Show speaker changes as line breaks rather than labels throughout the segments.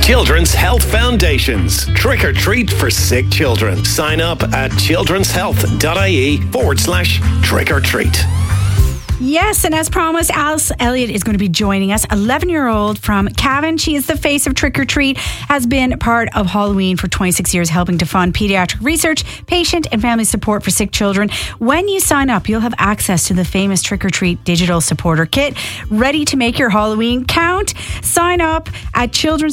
Children's Health Foundations. Trick or treat for sick children. Sign up at childrenshealth.ie/trick or treat.
Yes, and as promised, Alice Elliott is going to be joining us, 11-year-old from Cavan. She is the face of Trick or Treat, has been part of Halloween for 26 years, helping to fund pediatric research, patient and family support for sick children. When you sign up, you'll have access to the famous Trick or Treat digital supporter kit, ready to make your Halloween count. Sign up at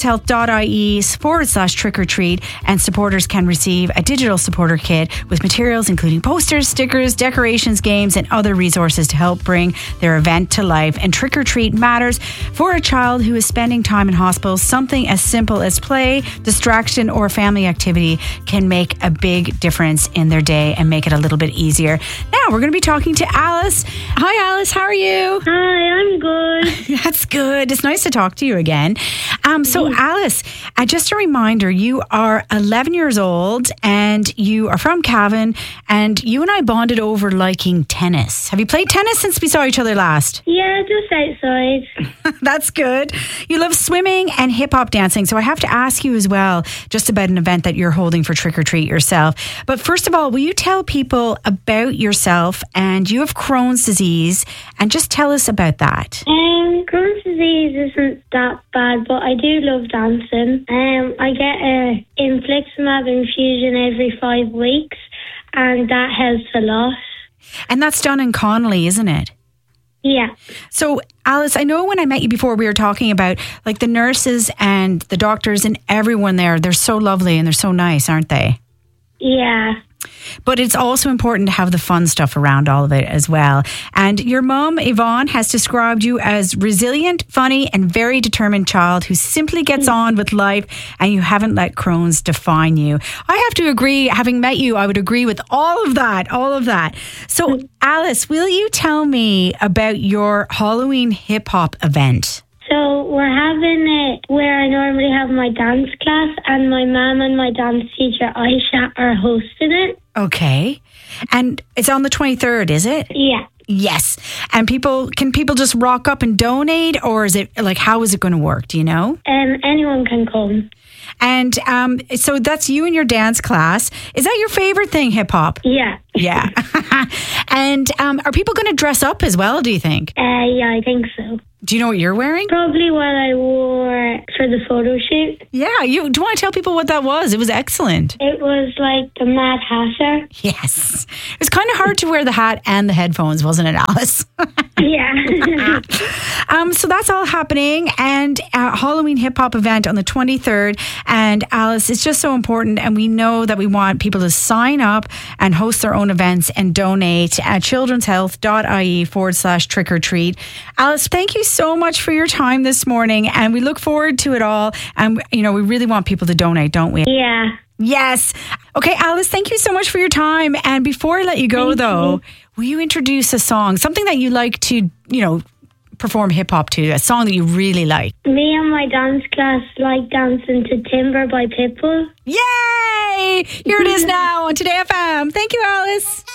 childrenshealth.ie/trick or treat, and supporters can receive a digital supporter kit with materials including posters, stickers, decorations, games, and other resources to help bring their event to life. And Trick or Treat matters for a child who is spending time in hospital. Something as simple as play, distraction, or family activity can make a big difference in their day and make it a little bit easier. Now we're going to be talking to Alice. Hi Alice, how are you?
Hi, I'm good.
That's good. It's nice to talk to you again. So Alice, just a reminder, you are 11 years old and you are from Cavan, and you and I bonded over liking tennis. Have you played tennis since we saw each other last?
Yeah, just outside.
That's good. You love swimming and hip-hop dancing, so I have to ask you as well just about an event that you're holding for Trick or Treat yourself. But first of all, will you tell people about yourself? And you have Crohn's disease, and just tell us about that.
Crohn's disease isn't that bad, but I do love dancing. I get a infliximab infusion every 5 weeks, and that helps a lot.
And that's done in Connolly, isn't it?
Yeah.
So, Alice, I know when I met you before, we were talking about like the nurses and the doctors and everyone there. They're so lovely and they're so nice, aren't they?
Yeah.
But it's also important to have the fun stuff around all of it as well. And your mum, Yvonne, has described you as resilient, funny, and very determined child who simply gets on with life, and you haven't let Crohn's define you. I have to agree, having met you, I would agree with all of that. So, Alice, will you tell me about your Halloween hip-hop event?
So we're having it where I normally have my dance class, and my mum and my dance teacher, Aisha, are hosting it.
Okay. And it's on the 23rd, is it?
Yeah.
Yes. And can people just rock up and donate, or is it like, how is it going to work? Do you know?
Anyone can come.
And so that's you and your dance class. Is that your favorite thing, hip hop?
Yeah.
Yeah. And are people going to dress up as well, do you think?
Yeah, I think so.
Do you know what you're wearing?
Probably what I wore for the photo shoot.
Yeah. Do you want to tell people what that was? It was excellent.
It was like the Mad Hatter.
Yes. It was kind of hard to wear the hat and the headphones, wasn't it, Alice?
Yeah.
So that's all happening, and a Halloween hip hop event on the 23rd. And Alice, it's just so important, and we know that we want people to sign up and host their own events and donate at childrenshealth.ie/trick or treat. Alice, thank you so much for your time this morning, and we look forward to it all. And we really want people to donate, don't we?
Yeah.
Yes. Okay, Alice, thank you so much for your time. And before I let you go, will you introduce a song, something that you like to, perform hip hop to, a song that you really like?
Me and my dance class like dancing to Timber by Pitbull.
Yay! Here it is now on Today FM. Thank you, Alice.